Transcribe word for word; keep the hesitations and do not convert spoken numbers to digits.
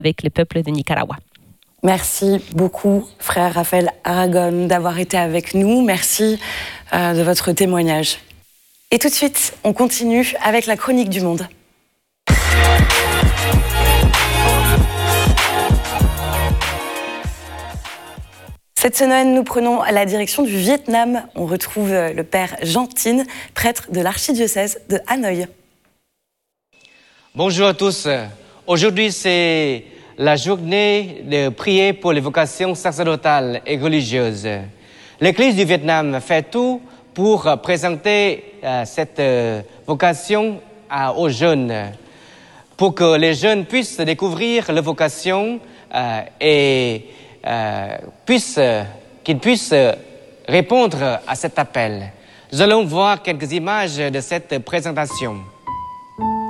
avec le peuple de Nicaragua. Merci beaucoup, frère Raphaël Aragon, d'avoir été avec nous. Merci euh, de votre témoignage. Et tout de suite, on continue avec la chronique du monde. Cette semaine, nous prenons la direction du Vietnam. On retrouve le père Jean Tin, prêtre de l'archidiocèse de Hanoï. Bonjour à tous. Aujourd'hui, c'est la journée de prière pour les vocations sacerdotales et religieuses. L'Église du Vietnam fait tout pour présenter euh, cette euh, vocation à, aux jeunes, pour que les jeunes puissent découvrir leur vocation euh, et euh, puissent, qu'ils puissent répondre à cet appel. Nous allons voir quelques images de cette présentation.